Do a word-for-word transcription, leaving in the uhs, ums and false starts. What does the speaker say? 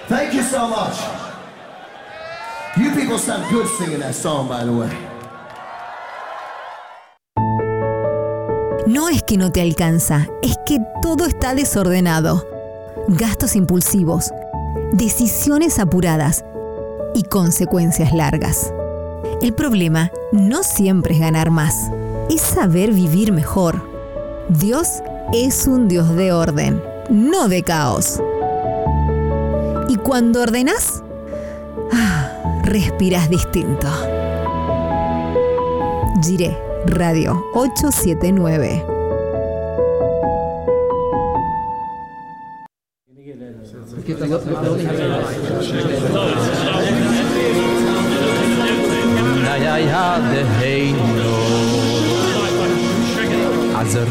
Thank you so much. You people sound good singing that song, by the way. No es que no te alcanza, es que todo está desordenado. Gastos impulsivos, decisiones apuradas y consecuencias largas. El problema no siempre es ganar más, es saber vivir mejor. Dios es un Dios de orden, no de caos. Y cuando ordenás, ah, respirás distinto. Jiré Radio ochocientos setenta y nueve. När jag hade hej